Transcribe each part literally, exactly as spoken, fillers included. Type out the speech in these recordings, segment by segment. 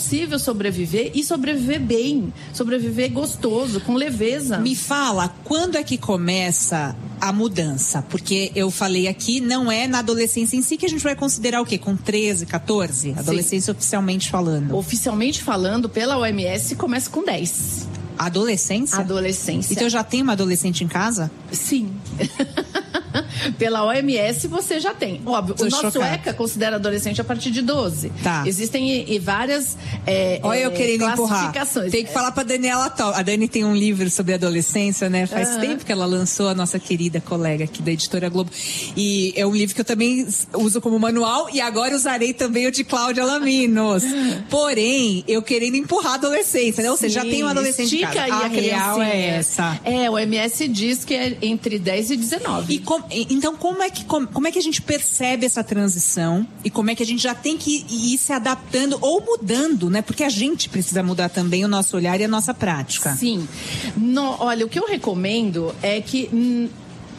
possível sobreviver e sobreviver bem, sobreviver gostoso, com leveza. Me fala, quando é que começa a mudança? Porque eu falei aqui, não é na adolescência em si que a gente vai considerar o quê? Com treze, catorze? Adolescência Sim. oficialmente falando. Oficialmente falando, pela O M S, começa com dez. Adolescência? Adolescência. Então já tem uma adolescente em casa? Sim. Pela O M S você já tem. Óbvio, Tô o nosso chocada. ECA considera adolescente a partir de doze. Tá. Existem e, e várias é, Olha eu querendo classificações. Empurrar. Tem que falar pra Daniela Tal. A Dani tem um livro sobre adolescência, né? Faz uhum. tempo que ela lançou, a nossa querida colega aqui da Editora Globo. E é um livro que eu também uso como manual e agora usarei também o de Cláudia Laminos. Porém, eu querendo empurrar a adolescência, né? Ou seja, já tem um adolescente em casa. Aí a, a real é essa. É, o O M S diz que é entre dez e dezenove. E com, então, como é, que, como, como é que a gente percebe essa transição? E como é que a gente já tem que ir se adaptando ou mudando, né? Porque a gente precisa mudar também o nosso olhar e a nossa prática. Sim. No, olha, o que eu recomendo é que hum,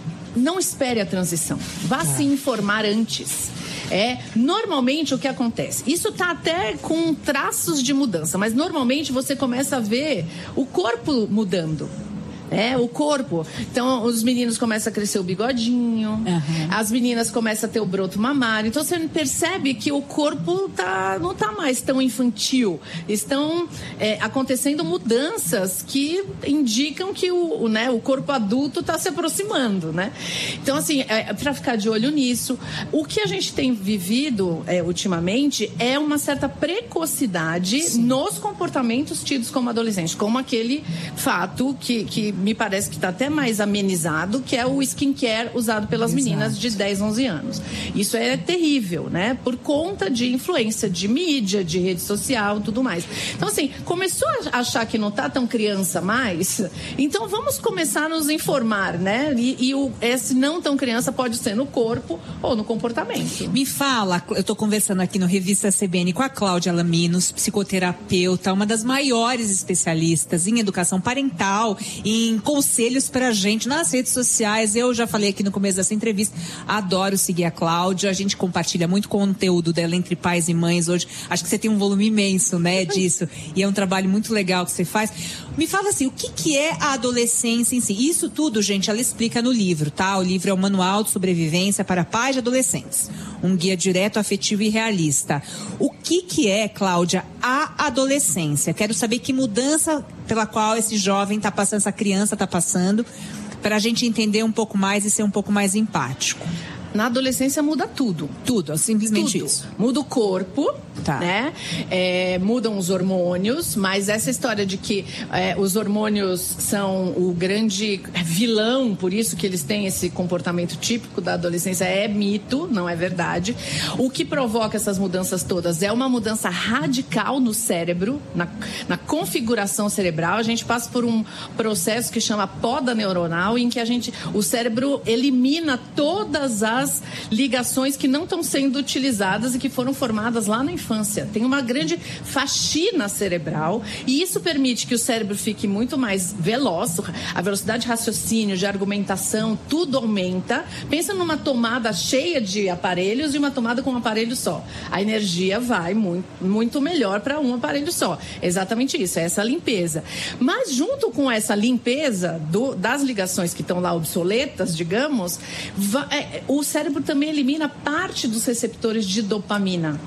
não espere a transição. Vá é. se informar antes. É, normalmente o que acontece? Isso tá até com traços de mudança, mas normalmente você começa a ver o corpo mudando. É, o corpo. Então, os meninos começam a crescer o bigodinho, uhum. as meninas começam a ter o broto mamário. Então, você percebe que o corpo tá, não tá mais tão infantil. Estão é, acontecendo mudanças que indicam que o, o, né, o corpo adulto está se aproximando, né? Então, assim, é, para ficar de olho nisso, o que a gente tem vivido é, ultimamente é uma certa precocidade Sim. nos comportamentos tidos como adolescentes, como aquele fato que, que me parece que está até mais amenizado, que é o skincare usado pelas Exato. meninas de dez, onze anos. Isso é terrível, né? Por conta de influência de mídia, de rede social, tudo mais. Então, assim, começou a achar que não está tão criança mais, então vamos começar a nos informar, né? E, e o, esse não tão criança pode ser no corpo ou no comportamento. Me fala, eu estou conversando aqui no Revista C B N com a Cláudia Laminos, psicoterapeuta, uma das maiores especialistas em educação parental, em conselhos pra gente nas redes sociais. Eu já falei aqui no começo dessa entrevista, adoro seguir a Cláudia, a gente compartilha muito conteúdo dela entre pais e mães hoje. Acho que você tem um volume imenso, né, disso, e é um trabalho muito legal que você faz. Me fala assim, o que que é a adolescência em si? Isso tudo, gente, ela explica no livro, tá? O livro é o Manual de Sobrevivência para Pais de Adolescentes, um guia direto, afetivo e realista. O que que é, Cláudia, a adolescência? Quero saber que mudança pela qual esse jovem está passando, essa criança está passando, para a gente entender um pouco mais e ser um pouco mais empático. Na adolescência muda tudo. Tudo, simplesmente tudo. isso. Muda o corpo, tá. né? É, mudam os hormônios, mas essa história de que é, os hormônios são o grande vilão, por isso que eles têm esse comportamento típico da adolescência, é mito, não é verdade. O que provoca essas mudanças todas é uma mudança radical no cérebro, na, na configuração cerebral. A gente passa por um processo que chama poda neuronal, em que a gente, o cérebro elimina todas as ligações que não estão sendo utilizadas e que foram formadas lá na infância. Tem uma grande faxina cerebral e isso permite que o cérebro fique muito mais veloz, a velocidade de raciocínio, de argumentação, tudo aumenta. Pensa numa tomada cheia de aparelhos e uma tomada com um aparelho só. A energia vai muito, muito melhor para um aparelho só. Exatamente isso, é essa limpeza. Mas junto com essa limpeza do, das ligações que estão lá obsoletas, digamos, vai, é, o cérebro também elimina parte dos receptores de dopamina.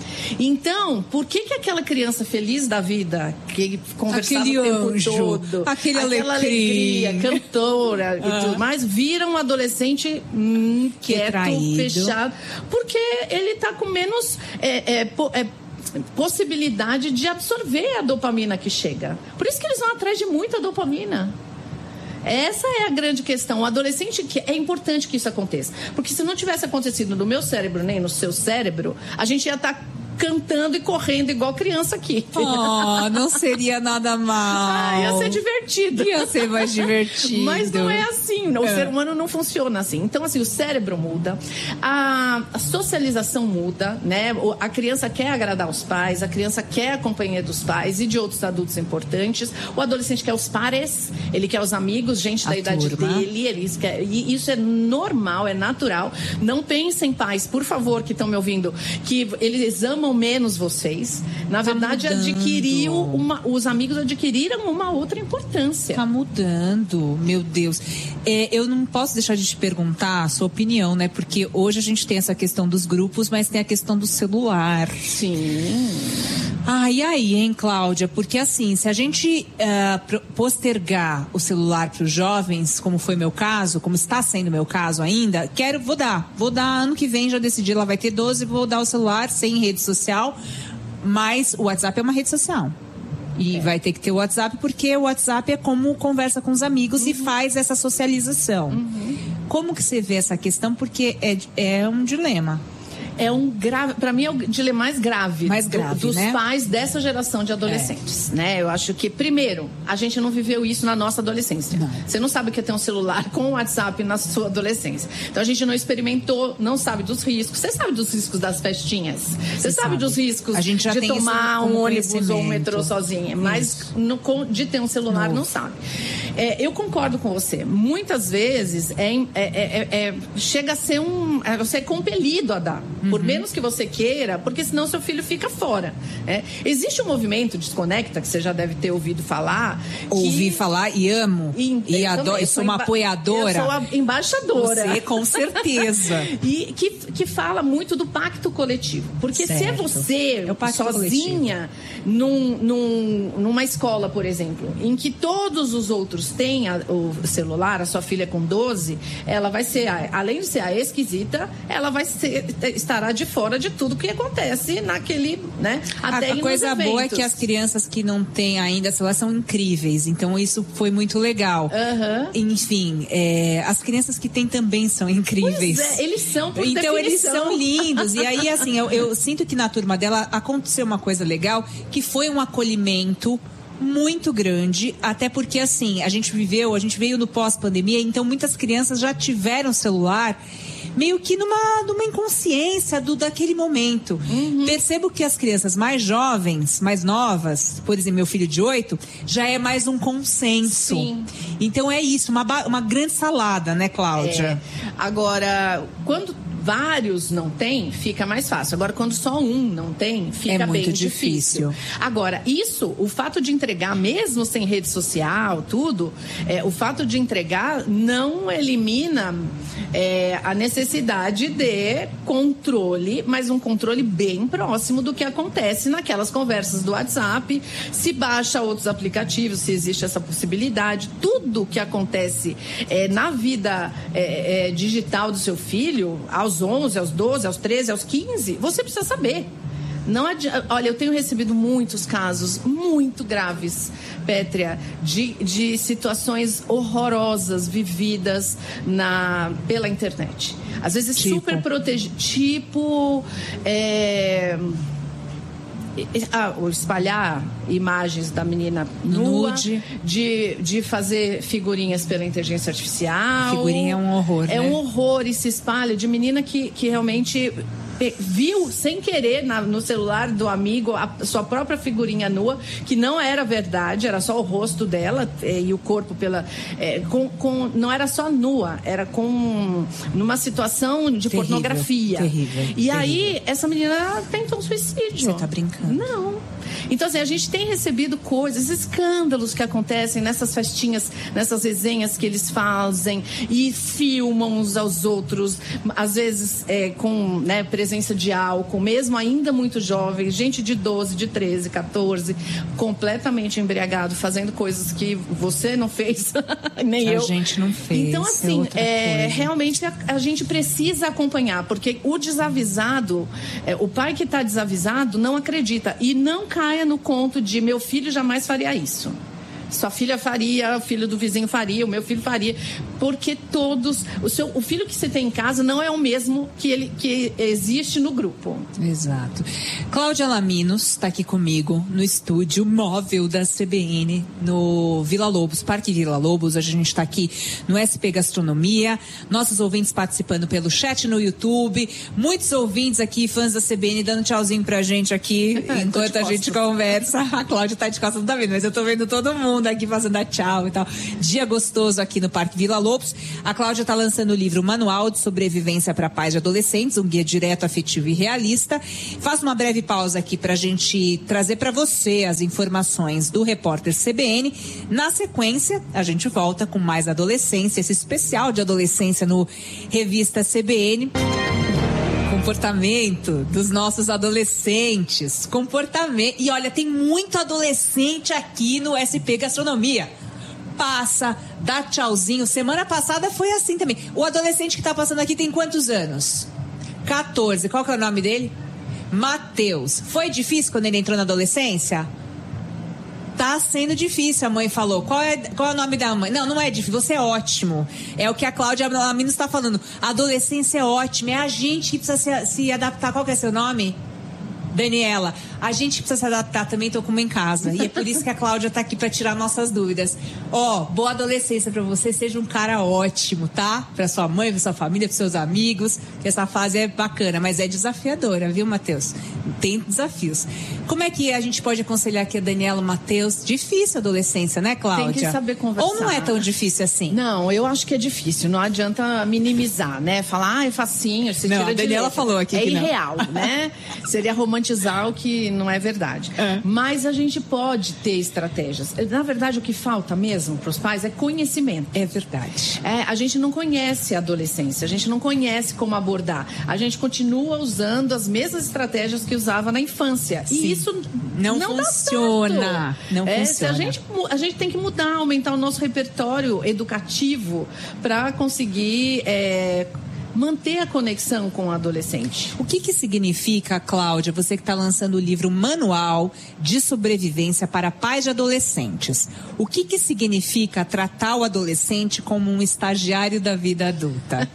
Então, por que que aquela criança feliz da vida, que conversava aquele o tempo anjo, todo, aquele aquela alegria, cantora ah. e tudo mais, vira um adolescente hum, quieto, Retraído. fechado, porque ele está com menos é, é, é, possibilidade de absorver a dopamina que chega. Por isso que eles vão atrás de muita dopamina. Essa é a grande questão. O adolescente, que é importante que isso aconteça. Porque se não tivesse acontecido no meu cérebro, nem no seu cérebro, a gente ia estar cantando e correndo igual criança aqui. Oh, não seria nada mal. Ah, ia ser divertido. Ia ser mais divertido. Mas não é assim. O é. ser humano não funciona assim. Então, assim, o cérebro muda, a, a socialização muda, né? A criança quer agradar os pais, a criança quer a companhia dos pais e de outros adultos importantes. O adolescente quer os pares, ele quer os amigos, gente a da idade turma. dele. Ele quer, e isso é normal, é natural. Não pensem, pais, por favor, que estão me ouvindo, que eles amam amam menos vocês. Na tá verdade, mudando. adquiriu uma, os amigos adquiriram uma outra importância. Tá mudando, meu Deus. É, eu não posso deixar de te perguntar a sua opinião, né? Porque hoje a gente tem essa questão dos grupos, mas tem a questão do celular. Sim. Ah, e aí, hein, Cláudia? Porque assim, se a gente uh, postergar o celular para os jovens, como foi meu caso, como está sendo meu caso ainda, quero, vou dar. Vou dar ano que vem, já decidi, ela vai ter doze, vou dar o celular sem rede social, mas o WhatsApp é uma rede social. E é. vai ter que ter o WhatsApp, porque o WhatsApp é como conversa com os amigos uhum. e faz essa socialização. Uhum. Como que você vê essa questão? Porque é, é um dilema. É um grave, para mim é o dilema mais grave, mais grave do, dos né? pais dessa geração de adolescentes, é. né? Eu acho que, primeiro, a gente não viveu isso na nossa adolescência. Não. Você não sabe o que é ter um celular com o WhatsApp na sua adolescência. Então a gente não experimentou, não sabe dos riscos. Você sabe dos riscos das festinhas? Você sabe, sabe dos riscos a gente já de tem tomar um ônibus ou um metrô sozinha, mas no, de ter um celular Novo. não sabe. É, eu concordo com você. Muitas vezes é, é, é, é, chega a ser um, é, você é compelido a dar. Por uhum. menos que você queira, porque senão seu filho fica fora. É. Existe um movimento Desconecta, que você já deve ter ouvido falar. Ouvi que... falar e amo. E, e eu, adoro, eu sou uma emba... apoiadora. Eu sou a embaixadora. Você, com certeza. E que, que fala muito do pacto coletivo. Porque certo. se é você é sozinha num, num, numa escola, por exemplo, em que todos os outros têm a, o celular, a sua filha com doze, ela vai ser, além de ser a esquisita, ela vai ser, estará de fora de tudo que acontece naquele, né? Até a, a coisa boa é que as crianças que não têm ainda celular são incríveis, então isso foi muito legal. Uhum. Enfim, é, as crianças que têm também são incríveis. Pois é, eles são por Então definição. Eles são lindos. E aí, assim, eu, eu sinto que na turma dela aconteceu uma coisa legal, que foi um acolhimento muito grande, até porque assim, a gente viveu, a gente veio no pós-pandemia, então muitas crianças já tiveram celular meio que numa, numa inconsciência do, daquele momento. Uhum. Percebo que as crianças mais jovens, mais novas, por exemplo, meu filho de oito, já é mais um consenso. Sim. Então é isso, uma, uma grande salada, né, Cláudia? É. Agora, quando vários não tem, fica mais fácil. Agora, quando só um não tem, fica é bem muito difícil. difícil. Agora, isso, o fato de entregar, mesmo sem rede social, tudo, é, o fato de entregar não elimina é, a necessidade de controle, mas um controle bem próximo do que acontece naquelas conversas do WhatsApp, se baixa outros aplicativos, se existe essa possibilidade. Tudo que acontece é, na vida é, é, digital do seu filho, aos onze, aos doze, aos treze, aos quinze, você precisa saber. Não adianta, olha, eu tenho recebido muitos casos muito graves, Pétria, de, de situações horrorosas vividas na, pela internet. Às vezes tipo. super protegido. Tipo. É, Ah, espalhar imagens da menina nua, nude, de, de fazer figurinhas pela inteligência artificial. Figurinha é um horror, É né? um horror e se espalha de menina que, que realmente viu sem querer na, no celular do amigo a sua própria figurinha nua, que não era verdade, era só o rosto dela é, e o corpo pela é, com, com, não era só nua, era com numa situação de terrível, pornografia. Terrível, e terrível. Aí essa menina tentou um suicídio. Você tá brincando? Não. Então, assim, a gente tem recebido coisas, escândalos que acontecem nessas festinhas, nessas resenhas que eles fazem e filmam uns aos outros, às vezes é, com né, presença de álcool, mesmo ainda muito jovens, gente de doze, de treze, quatorze, completamente embriagado, fazendo coisas que você não fez, nem que eu. A gente não fez. Então, assim, é é, realmente a, a gente precisa acompanhar, porque o desavisado, é, o pai que está desavisado não acredita e não caia no conto de meu filho jamais faria isso. Sua filha faria, o filho do vizinho faria, o meu filho faria, porque todos, o, seu, o filho que você tem em casa não é o mesmo que, ele, que existe no grupo. Exato. Cláudia Laminos está aqui comigo no estúdio móvel da C B N, no Vila Lobos, Parque Vila Lobos. Hoje a gente está aqui no S P Gastronomia, nossos ouvintes participando pelo chat no YouTube, muitos ouvintes aqui, fãs da C B N, dando tchauzinho pra gente aqui, enquanto a gente conversa. A Cláudia tá de costas, não tá vendo, mas eu tô vendo todo mundo mundo aqui fazendo a tchau e tal. Dia gostoso aqui no Parque Vila Lobos. A Cláudia está lançando o livro Manual de Sobrevivência para Pais de Adolescentes, um guia direto, afetivo e realista. Faço uma breve pausa aqui para a gente trazer para você as informações do repórter C B N. Na sequência, a gente volta com mais adolescência, esse especial de adolescência no Revista C B N. Comportamento dos nossos adolescentes. Comportamento. E olha, tem muito adolescente aqui no S P Gastronomia. Passa, dá tchauzinho. Semana passada foi assim também. O adolescente que tá passando aqui tem quantos anos? quatorze. Qual que é o nome dele? Matheus. Foi difícil quando ele entrou na adolescência? Tá sendo difícil, a mãe falou. Qual é, qual é o nome da mãe? Não, não é difícil, você é ótimo. É o que a Cláudia Lamino está falando. A adolescência é ótima, é a gente que precisa se, se adaptar. Qual que é seu nome? Daniela, a gente precisa se adaptar também, tô com uma em casa. E é por isso que a Cláudia tá aqui para tirar nossas dúvidas. Ó, oh, boa adolescência para você, seja um cara ótimo, tá? Para sua mãe, para sua família, para seus amigos, que essa fase é bacana, mas é desafiadora, viu, Matheus? Tem desafios. Como é que a gente pode aconselhar aqui a Daniela, o Matheus? Difícil a adolescência, né, Cláudia? Tem que saber conversar. Ou não é tão difícil assim? Não, eu acho que é difícil. Não adianta minimizar, né? Falar, ah, é facinho, se não, tira a Daniela de falou aqui é que irreal, não. Né? Seria romantizar o que não é verdade. É. Mas a gente pode ter estratégias. Na verdade, o que falta mesmo para os pais é conhecimento. É verdade. É, a gente não conhece a adolescência, a gente não conhece como abordar. A gente continua usando as mesmas estratégias que usava na infância. Sim. E isso não, não funciona. Dá certo. Não é, funciona. Se a, gente, a gente tem que mudar, aumentar o nosso repertório educativo para conseguir é, manter a conexão com o adolescente. O que que significa, Cláudia, você que está lançando o livro Manual de Sobrevivência para Pais de Adolescentes? O que que significa tratar o adolescente como um estagiário da vida adulta?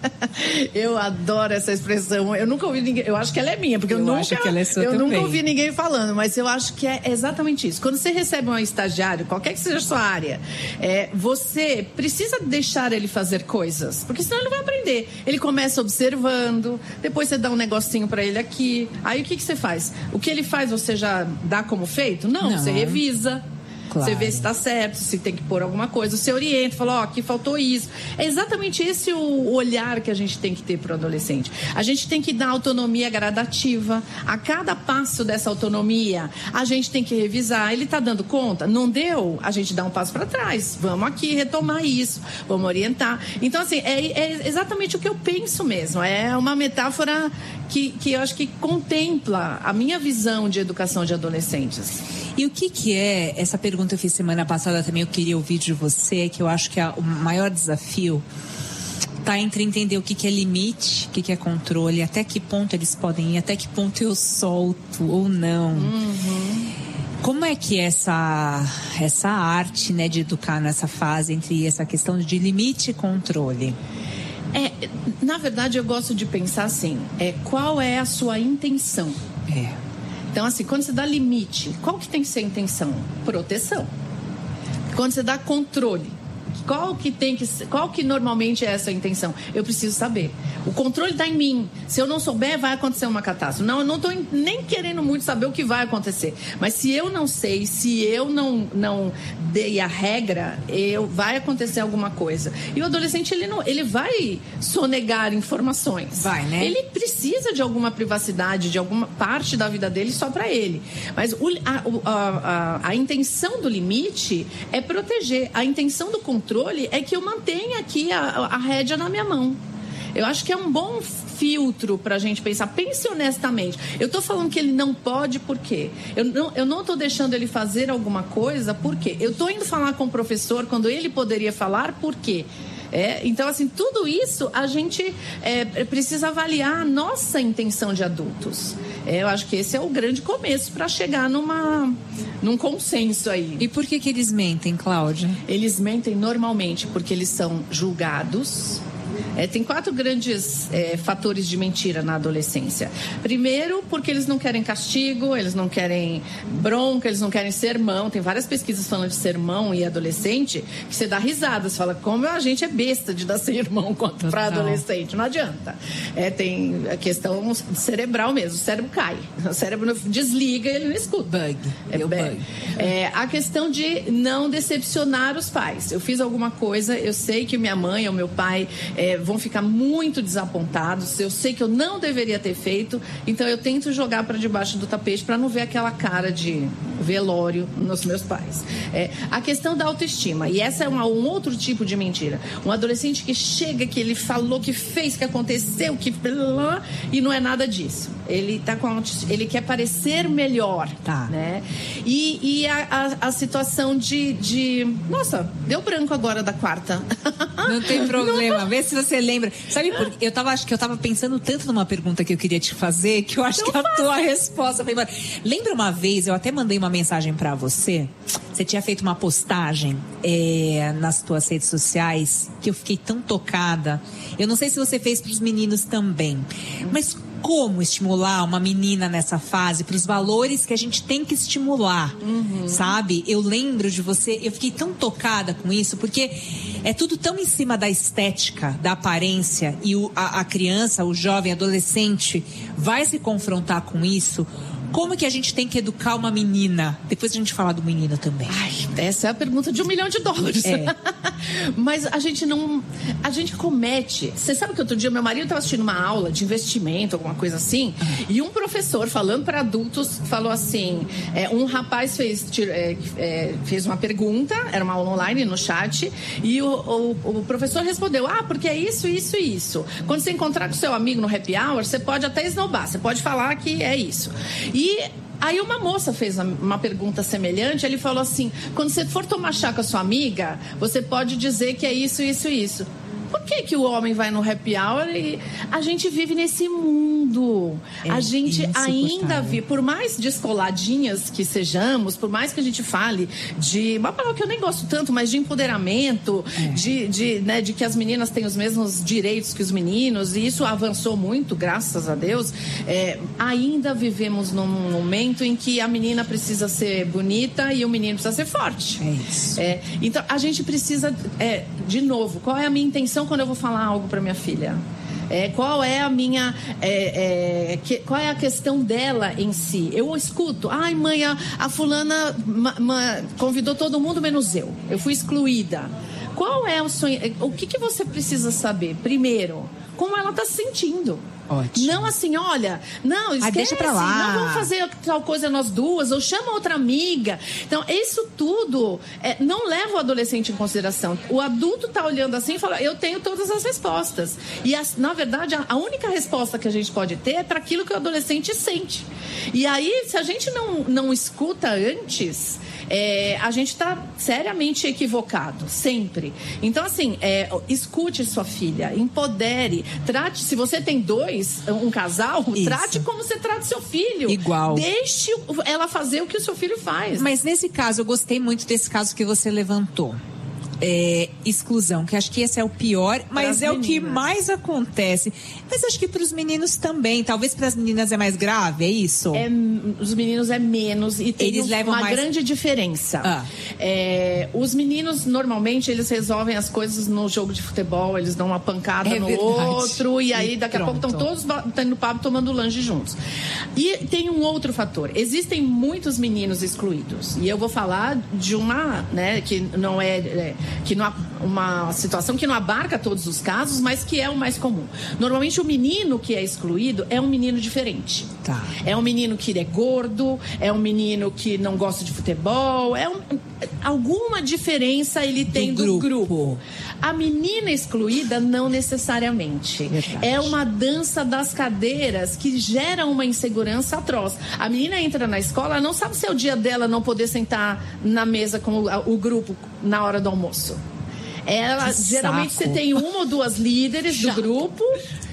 Eu adoro essa expressão. Eu nunca ouvi ninguém. Eu acho que ela é minha, porque eu, eu nunca. Acho que ela é sua eu também. nunca ouvi ninguém falando, mas eu acho que é exatamente isso. Quando você recebe um estagiário, qualquer que seja a sua área, é, você precisa deixar ele fazer coisas, porque senão ele não vai aprender. Ele começa observando, depois você dá um negocinho pra ele aqui. Aí o que que você faz? O que ele faz você já dá como feito? Não, não. Você revisa. Claro. Você vê se está certo, se tem que pôr alguma coisa. Você orienta, fala, ó, oh, aqui faltou isso. É exatamente esse o olhar que a gente tem que ter para o adolescente. A gente tem que dar autonomia gradativa. A cada passo dessa autonomia, a gente tem que revisar. Ele está dando conta? Não deu? A gente dá um passo para trás. Vamos aqui retomar isso. Vamos orientar. Então, assim, é, é exatamente o que eu penso mesmo. É uma metáfora que, que eu acho que contempla a minha visão de educação de adolescentes. E o que que é, essa pergunta eu fiz semana passada também, eu queria ouvir de você, que eu acho que é o maior desafio tá entre entender o que que é limite, o que que é controle, até que ponto eles podem ir, até que ponto eu solto ou não. Uhum. Como é que é essa, essa arte, né, de educar nessa fase entre essa questão de limite e controle? É, na verdade, eu gosto de pensar assim, é, qual é a sua intenção? É. Então, assim, quando você dá limite, qual que tem que ser a intenção? Proteção. Quando você dá controle, qual que tem que ser, qual que normalmente é essa intenção? Eu preciso saber. O controle está em mim. Se eu não souber, vai acontecer uma catástrofe. Não, eu não estou nem querendo muito saber o que vai acontecer. Mas se eu não sei, se eu não, não dei a regra, eu, vai acontecer alguma coisa. E o adolescente, ele, não, ele vai sonegar informações. Vai, né? Ele precisa de alguma privacidade, de alguma parte da vida dele só para ele. Mas o, a, a, a, a intenção do limite é proteger. A intenção do controle é que eu mantenha aqui a, a rédea na minha mão. Eu acho que é um bom filtro para a gente pensar. Pense honestamente. Eu estou falando que ele não pode, por quê? Eu não eu não estou deixando ele fazer alguma coisa, por quê? Eu estou indo falar com o professor quando ele poderia falar, por quê? É, então, assim, tudo isso a gente é, precisa avaliar a nossa intenção de adultos. É, eu acho que esse é o grande começo para chegar numa, num consenso aí. E por que que eles mentem, Cláudia? Eles mentem normalmente porque eles são julgados É, tem quatro grandes é, fatores de mentira na adolescência. Primeiro, porque eles não querem castigo, eles não querem bronca, eles não querem sermão. Tem várias pesquisas falando de sermão e adolescente que você dá risada. Você fala, como a gente é besta de dar sermão para adolescente. Não adianta. É, tem a questão cerebral mesmo. O cérebro cai. O cérebro desliga e ele não escuta. Bug. É, bug. É, a questão de não decepcionar os pais. Eu fiz alguma coisa, eu sei que minha mãe ou meu pai é, vão ficar muito desapontados. Eu sei que eu não deveria ter feito, então eu tento jogar para debaixo do tapete para não ver aquela cara de velório nos meus pais. É, a questão da autoestima, e essa é uma, um outro tipo de mentira. Um adolescente que chega, que ele falou, que fez, que aconteceu, que e não é nada disso. Ele tá com autoestima, ele quer parecer melhor, tá, né? E, e a, a, a situação de, de nossa, deu branco agora da quarta. Não tem problema. Não. Vê se você lembra. Sabe, por, eu tava, acho que eu tava pensando tanto numa pergunta que eu queria te fazer, que eu acho então que a tua resposta foi... Lembra uma vez, eu até mandei uma mensagem pra você, você tinha feito uma postagem é, nas tuas redes sociais, que eu fiquei tão tocada. Eu não sei se você fez pros meninos também, mas como estimular uma menina nessa fase para os valores que a gente tem que estimular, uhum. sabe? Eu lembro de você, eu fiquei tão tocada com isso, porque é tudo tão em cima da estética, da aparência, e o, a, a criança, o jovem, adolescente vai se confrontar com isso. Como que a gente tem que educar uma menina? Depois a gente fala do menino também. Ai, essa é a pergunta de um milhão de dólares. É. Mas a gente não... A gente comete... Você sabe que outro dia meu marido estava assistindo uma aula de investimento, alguma coisa assim, uhum. e um professor falando para adultos falou assim, é, um rapaz fez, é, é, fez uma pergunta, era uma aula online no chat, e o, o, o professor respondeu, ah, porque é isso, isso e isso. Quando você encontrar com seu amigo no happy hour, você pode até esnobar, você pode falar que é isso. E E aí uma moça fez uma pergunta semelhante, ele falou assim, quando você for tomar chá com a sua amiga, você pode dizer que é isso, isso e isso. Por que que o homem vai no happy hour e a gente vive nesse mundo? É, a gente ainda vive, por mais descoladinhas que sejamos, por mais que a gente fale de uma palavra que eu nem gosto tanto, mas de empoderamento, é. de, de, né, de que as meninas têm os mesmos direitos que os meninos, e isso avançou muito, graças a Deus, é, ainda vivemos num momento em que a menina precisa ser bonita e o menino precisa ser forte. É isso. É, então, a gente precisa, é, de novo, qual é a minha intenção quando eu vou falar algo para minha filha? É, qual é a minha é, é, que, qual é a questão dela em si? Eu escuto, ai mãe, a, a fulana ma, ma, convidou todo mundo menos eu, eu fui excluída. Qual é o sonho? O que, que você precisa saber? Primeiro, como ela está se sentindo. Ótimo. Não assim, olha, não, esquece, ah, deixa pra lá. Não vamos fazer tal coisa nós duas, ou chama outra amiga. Então, isso tudo é, não leva o adolescente em consideração. O adulto tá olhando assim e fala, eu tenho todas as respostas. E, as, na verdade, a, a única resposta que a gente pode ter é para aquilo que o adolescente sente. E aí, se a gente não, não escuta antes... É, a gente está seriamente equivocado, sempre. Então, assim, é, escute sua filha, empodere, trate, se você tem dois, um casal, isso. Trate como você trata seu filho. Igual. Deixe ela fazer o que o seu filho faz. Mas nesse caso, eu gostei muito desse caso que você levantou. É, exclusão, que acho que esse é o pior, mas é meninas. O que mais acontece. Mas acho que para os meninos também, talvez para as meninas é mais grave, é isso? É, os meninos é menos e tem eles um, levam uma mais... grande diferença. Ah. É, os meninos, normalmente, eles resolvem as coisas no jogo de futebol, eles dão uma pancada é no verdade. Outro, e aí e daqui pronto. A pouco estão todos tendo papo, tomando lanche juntos. E tem um outro fator, existem muitos meninos excluídos, e eu vou falar de uma, né, que não é... é que não, uma situação que não abarca todos os casos, mas que é o mais comum. Normalmente o menino que é excluído é um menino diferente. Tá. É um menino que é gordo, é um menino que não gosta de futebol, é um, alguma diferença ele tem do, do grupo. grupo. A menina excluída não necessariamente. Verdade. É uma dança das cadeiras que gera uma insegurança atroz. A menina entra na escola, não sabe se é o dia dela não poder sentar na mesa com o, o grupo na hora do almoço. Ela, geralmente você tem uma ou duas líderes do grupo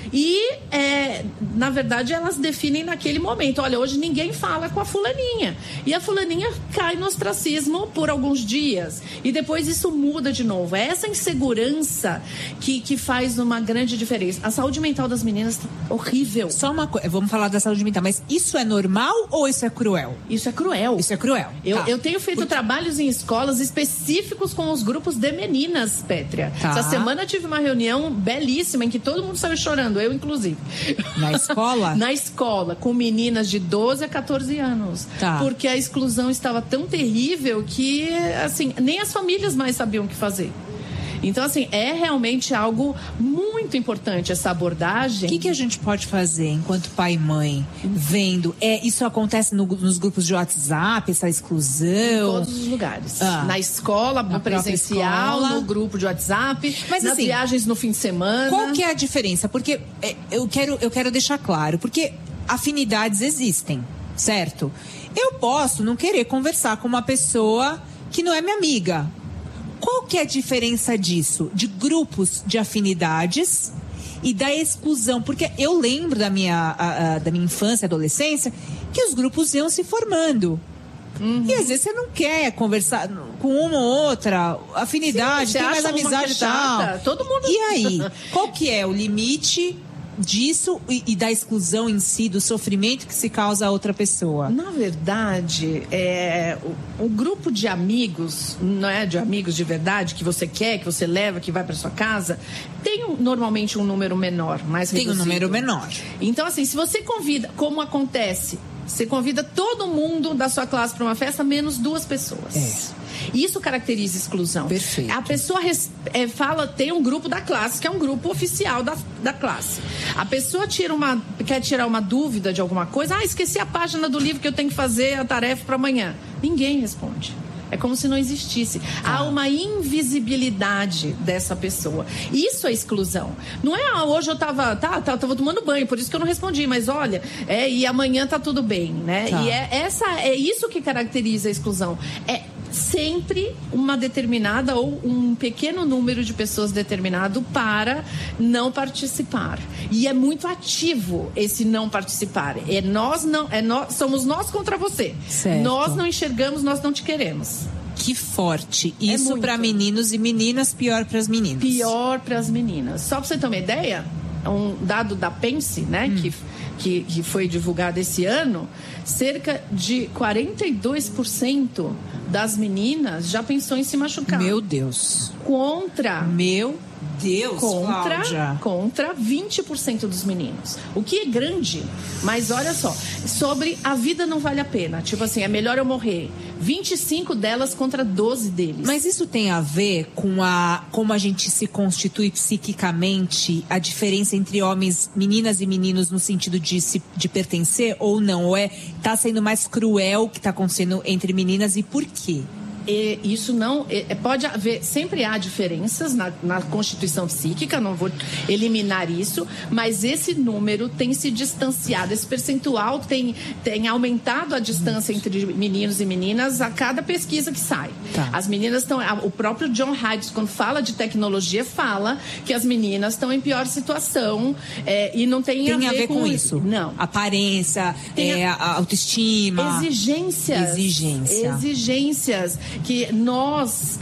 E, é, na verdade, elas definem naquele momento. Olha, hoje ninguém fala com a fulaninha. E a fulaninha cai no ostracismo por alguns dias. E depois isso muda de novo. É essa insegurança que, que faz uma grande diferença. A saúde mental das meninas está horrível. Só uma coisa, vamos falar da saúde mental, mas isso é normal ou isso é cruel? Isso é cruel. Isso é cruel. Eu, tá. eu tenho feito Porque... trabalhos em escolas específicos com os grupos de meninas, Pétria. Tá. Essa semana eu tive uma reunião belíssima em que todo mundo saiu chorando, eu inclusive. Na escola? Na escola, com meninas de doze a catorze anos. Tá. Porque a exclusão estava tão terrível que, assim, nem as famílias mais sabiam o que fazer. Então, assim, é realmente algo muito importante essa abordagem. O que, que a gente pode fazer enquanto pai e mãe, vendo? É, isso acontece no, nos grupos de WhatsApp, essa exclusão? Em todos os lugares. Ah, na escola, no presencial, escola. No grupo de WhatsApp, Mas, nas assim, viagens no fim de semana. Qual que é a diferença? Porque é, eu, quero, eu quero deixar claro, porque afinidades existem, certo? Eu posso não querer conversar com uma pessoa que não é minha amiga. Qual que é a diferença disso? De grupos de afinidades e da exclusão? Porque eu lembro da minha, a, a, da minha infância e adolescência que os grupos iam se formando. Uhum. E às vezes você não quer conversar com uma ou outra, afinidade, Sim, tem mais amizade e tal. Todo mundo... E aí, qual que é o limite disso e, e da exclusão em si, do sofrimento que se causa a outra pessoa? Na verdade, é, o, o grupo de amigos, não é de amigos de verdade, que você quer, que você leva, que vai para sua casa, tem um, normalmente um número menor, mais reduzido. Tem um número menor. Então, assim, se você convida, como acontece, você convida todo mundo da sua classe para uma festa, menos duas pessoas. É. Isso caracteriza exclusão. Perfeito. A pessoa res, é, fala, tem um grupo da classe, que é um grupo oficial da, da classe. A pessoa tira uma, quer tirar uma dúvida de alguma coisa. Ah, esqueci a página do livro que eu tenho que fazer a tarefa para amanhã. Ninguém responde. É como se não existisse. Ah. Há uma invisibilidade dessa pessoa. Isso é exclusão. Não é, ah, hoje eu estava tá, tá, tava tomando banho, por isso que eu não respondi. Mas olha, é, e amanhã tá tudo bem, né? Tá. E é, essa, é isso que caracteriza a exclusão. É sempre uma determinada ou um pequeno número de pessoas determinado para não participar. E é muito ativo esse não participar. É nós não, é nós, somos nós contra você. Certo. Nós não enxergamos, nós não te queremos. Que forte. Isso é para meninos e meninas, pior para as meninas. Pior para as meninas. Só para você ter uma ideia, um dado da Pense, né, hum. que Que, que foi divulgado esse ano, cerca de quarenta e dois por cento das meninas já pensou em se machucar. Meu Deus. Contra... Meu Deus, contra, Cláudia. Contra vinte por cento dos meninos. O que é grande, mas olha só, sobre a vida não vale a pena. Tipo assim, é melhor eu morrer. vinte e cinco delas contra doze deles. Mas isso tem a ver com a como a gente se constitui psiquicamente, a diferença entre homens, meninas e meninos no sentido de, se, de pertencer ou não? Ou é, tá sendo mais cruel o que tá acontecendo entre meninas e por quê? E isso não... É, pode haver... Sempre há diferenças na, na constituição psíquica, não vou eliminar isso, mas esse número tem se distanciado, esse percentual tem, tem aumentado a distância entre meninos e meninas a cada pesquisa que sai. Tá. As meninas estão... O próprio John Haidt, quando fala de tecnologia, fala que as meninas estão em pior situação é, e não tem, tem a ver, a ver com, com isso. isso. Não. Aparência, é, a... a autoestima. Exigências. Exigência. Exigências. Que nós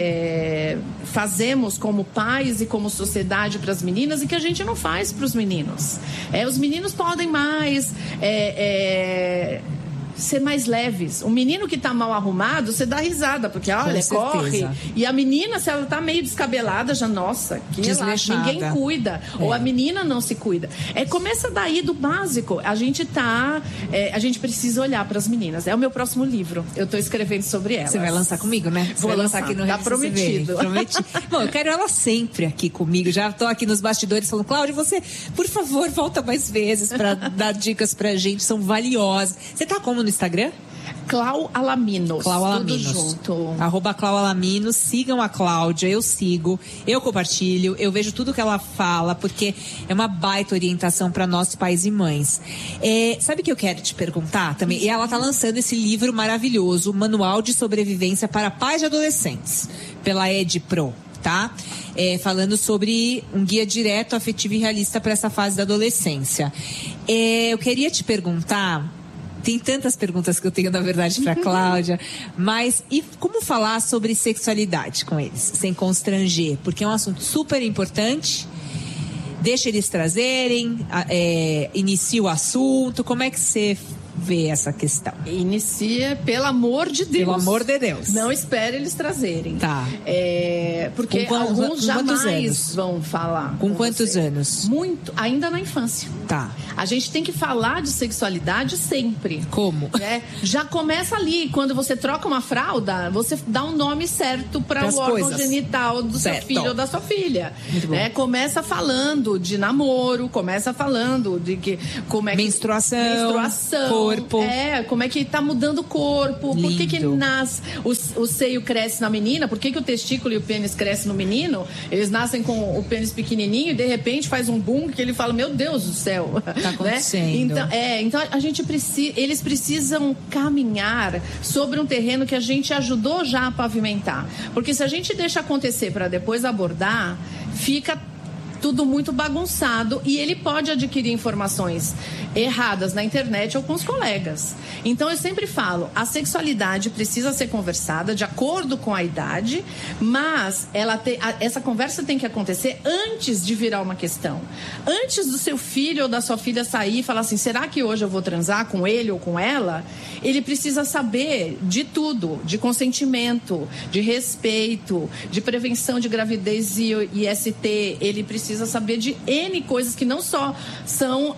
é, é, fazemos como pais e como sociedade para as meninas e que a gente não faz para os meninos. É, os meninos podem mais é, é, ser mais leves. O menino que está mal arrumado, você dá risada, porque olha, corre. E a menina, se ela está meio descabelada, já, nossa, que relaxa, ninguém cuida. É. Ou a menina não se cuida. É, começa daí do básico. A gente tá, é, a gente precisa olhar para as meninas. É o meu próximo livro. Eu estou escrevendo sobre elas. Você vai lançar comigo, né? Vou lançar aqui no Tá prometido. Prometi. Bom, eu quero ela sempre aqui comigo. Já estou aqui nos bastidores falando, Cláudia, você, por favor, volta mais vezes para dar dicas pra gente. São valiosas. Você tá como no Instagram? Clau Alaminos. Clau Alaminos. Tudo junto. Arroba Clau Alaminos. Sigam a Cláudia, eu sigo, eu compartilho, eu vejo tudo que ela fala, porque é uma baita orientação para nós, pais e mães. É, sabe o que eu quero te perguntar também? E ela tá lançando esse livro maravilhoso, Manual de Sobrevivência para Pais de Adolescentes, pela EdPro. tá? É, falando sobre um guia direto, afetivo e realista para essa fase da adolescência. É, eu queria te perguntar, tem tantas perguntas que eu tenho, na verdade, para a Cláudia, mas e como falar sobre sexualidade com eles, sem constranger? Porque é um assunto super importante. Deixa eles trazerem, é, inicia o assunto, como é que você vê essa questão? Inicia, pelo amor de Deus. Pelo amor de Deus. Não espere eles trazerem. Tá. É, porque com qual, alguns com jamais vão falar. Com, com quantos você. anos? Muito, ainda na infância. Tá. A gente tem que falar de sexualidade sempre. Como? É, já começa ali, quando você troca uma fralda, você dá um nome certo para o órgão coisas. genital do certo. seu filho ou da sua filha. Muito bom. É, começa falando de namoro, começa falando de que como é que menstruação, menstruação, corpo. É, como é que tá mudando o corpo, Lindo. por que que nas, o, o seio cresce na menina, por que que o testículo e o pênis crescem no menino, eles nascem com o pênis pequenininho e de repente faz um boom que ele fala, meu Deus do céu. Tá acontecendo. Né? Então, é, então a gente precisa, eles precisam caminhar sobre um terreno que a gente ajudou já a pavimentar, porque se a gente deixa acontecer para depois abordar, fica tudo muito bagunçado e ele pode adquirir informações erradas na internet ou com os colegas. Então eu sempre falo, a sexualidade precisa ser conversada de acordo com a idade, mas ela te, a, essa conversa tem que acontecer antes de virar uma questão. Antes do seu filho ou da sua filha sair e falar assim, será que hoje eu vou transar com ele ou com ela? Ele precisa saber de tudo, de consentimento, de respeito, de prevenção de gravidez e I S T, ele precisa precisa saber de N coisas que não só são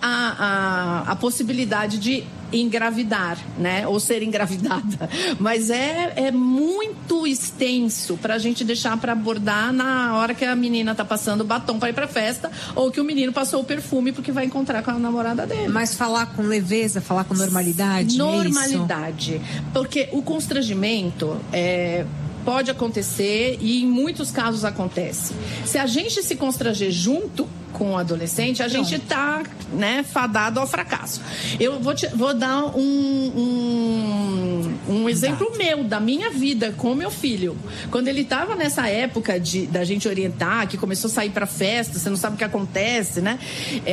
a, a, a possibilidade de engravidar, né? Ou ser engravidada. Mas é, é muito extenso para a gente deixar para abordar na hora que a menina tá passando batom para ir para festa ou que o menino passou o perfume porque vai encontrar com a namorada dele. Mas falar com leveza, falar com normalidade? Normalidade. É isso? Porque o constrangimento é... pode acontecer e em muitos casos acontece. Se a gente se constranger junto com o adolescente, a Pronto. gente tá, né, fadado ao fracasso. Eu vou, te, vou dar um, um, um exemplo tá. meu, da minha vida com o meu filho. Quando ele tava nessa época de, da gente orientar, que começou a sair pra festa, você não sabe o que acontece, né?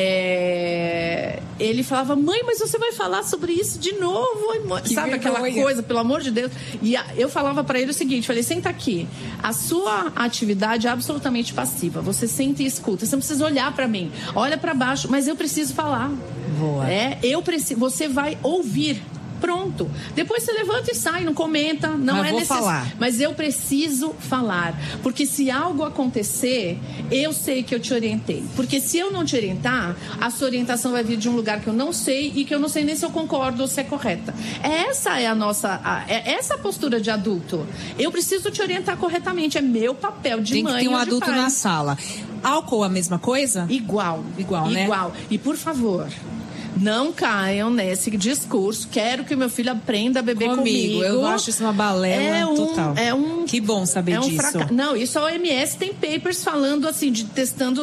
É, ele falava, mãe, mas você vai falar sobre isso de novo? Mãe? Sabe vergonha. Aquela coisa, pelo amor de Deus? E a, eu falava pra ele o seguinte, falei, senta aqui, a sua atividade é absolutamente passiva, você senta e escuta, você não precisa olhar para mim, olha para baixo, mas eu preciso falar. Boa. É, eu preciso, você vai ouvir. Pronto. Depois você levanta e sai, não comenta, não mas é necessário. Mas eu preciso falar, porque se algo acontecer, eu sei que eu te orientei. Porque se eu não te orientar, a sua orientação vai vir de um lugar que eu não sei e que eu não sei nem se eu concordo ou se é correta. Essa é a nossa, a, é essa a postura de adulto. Eu preciso te orientar corretamente, é meu papel de Tem mãe. Tem que ter um ou de adulto pai. na sala. Álcool a mesma coisa? Igual. Igual, né? Igual. E por favor, não caiam nesse discurso. Quero que o meu filho aprenda a beber comigo. comigo. Eu acho isso uma balela é um, total. É um, que bom saber é um disso. Fraca... Não, isso a O M S tem papers falando assim, de testando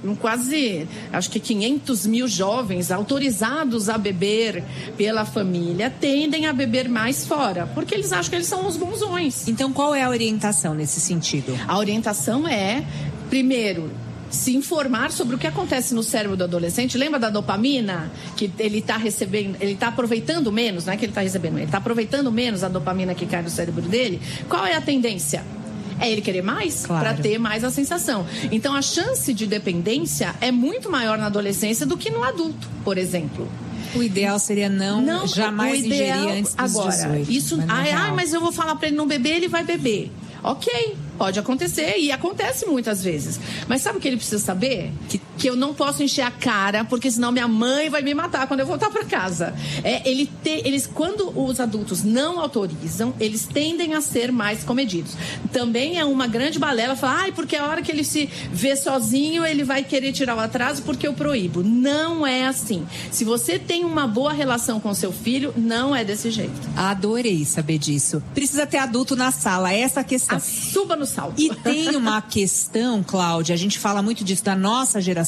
quase, acho que quinhentos mil jovens autorizados a beber pela família tendem a beber mais fora, porque eles acham que eles são os bonzões. Então, qual é a orientação nesse sentido? A orientação é, primeiro, se informar sobre o que acontece no cérebro do adolescente. Lembra da dopamina? Que ele está recebendo, ele está aproveitando menos, não é que ele está recebendo, ele está aproveitando menos a dopamina que cai no cérebro dele. Qual é a tendência? É ele querer mais, claro, para ter mais a sensação. Então a chance de dependência é muito maior na adolescência do que no adulto, por exemplo. O ideal seria não, não jamais ideal, ingerir antes dos agora, dezoito. Isso, mas, ai, ai, mas eu vou falar para ele não beber, ele vai beber. Ok, pode acontecer e acontece muitas vezes. Mas sabe o que ele precisa saber? Que, que eu não posso encher a cara, porque senão minha mãe vai me matar quando eu voltar para casa. É, ele te, eles, quando os adultos não autorizam, eles tendem a ser mais comedidos. Também é uma grande balela falar, ai, porque a hora que ele se vê sozinho, ele vai querer tirar o atraso porque eu proíbo. Não é assim. Se você tem uma boa relação com seu filho, não é desse jeito. Adorei saber disso. Precisa ter adulto na sala, essa é a questão. A suba no salto. E tem uma questão, Cláudia, a gente fala muito disso da nossa geração,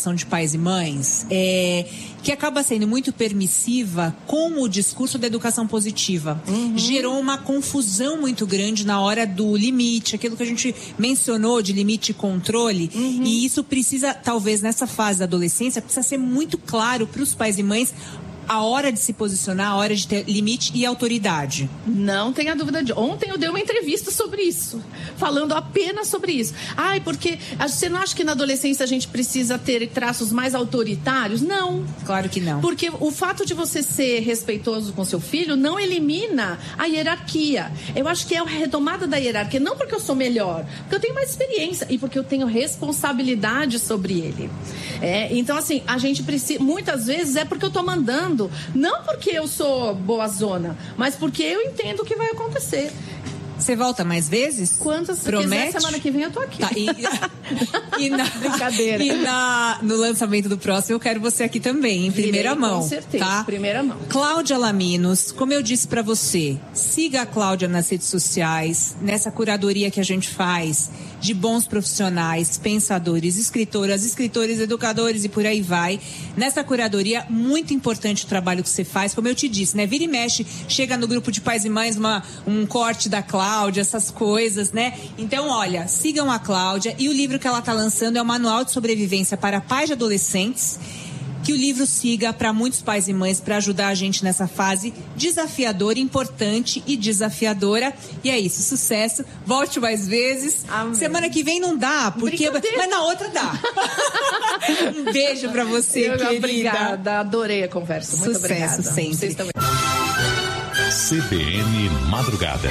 geração de pais e mães é, que acaba sendo muito permissiva com o discurso da educação positiva. Uhum. Gerou uma confusão muito grande na hora do limite, aquilo que a gente mencionou de limite e controle. Uhum. E isso precisa, talvez nessa fase da adolescência, precisa ser muito claro para os pais e mães a hora de se posicionar, a hora de ter limite e autoridade. Não tenha dúvida de... Ontem eu dei uma entrevista sobre isso, falando apenas sobre isso. Ai, porque você não acha que na adolescência a gente precisa ter traços mais autoritários? Não. Claro que não. Porque o fato de você ser respeitoso com seu filho não elimina a hierarquia. Eu acho que é a retomada da hierarquia, não porque eu sou melhor, porque eu tenho mais experiência e porque eu tenho responsabilidade sobre ele. É, então, assim, a gente precisa... Muitas vezes é porque eu tô mandando, não porque eu sou boazona, mas porque eu entendo o que vai acontecer. Você volta mais vezes? Quantas Promete? quiser, semana que vem eu tô aqui. Tá, e, e na, Brincadeira. E na, no lançamento do próximo eu quero você aqui também, em primeira Virei, mão. Com certeza, tá? primeira mão. Cláudia Laminos, como eu disse pra você, siga a Cláudia nas redes sociais, nessa curadoria que a gente faz de bons profissionais, pensadores, escritoras, escritores, educadores e por aí vai. Nessa curadoria, muito importante o trabalho que você faz, como eu te disse, né? Vira e mexe, chega no grupo de pais e mães uma, um corte da Cláudia, essas coisas, né? Então, olha, sigam a Cláudia e o livro que ela está lançando é o Manual de Sobrevivência para Pais de Adolescentes. Que o livro siga para muitos pais e mães para ajudar a gente nessa fase desafiadora, importante e desafiadora. E é isso, sucesso. Volte mais vezes. Amém. Semana que vem não dá, porque mas na outra dá. Um beijo para você, Eu, querida. Obrigada, adorei a conversa. Muito Sucesso obrigada. sempre. Vocês também. C B N Madrugada.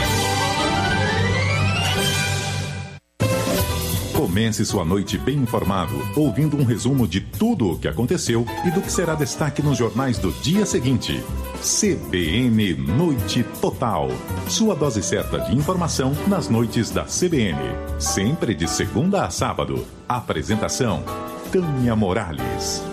Comece sua noite bem informado, ouvindo um resumo de tudo o que aconteceu e do que será destaque nos jornais do dia seguinte. C B N Noite Total. Sua dose certa de informação nas noites da C B N. Sempre de segunda a sábado. Apresentação: Tânia Morales.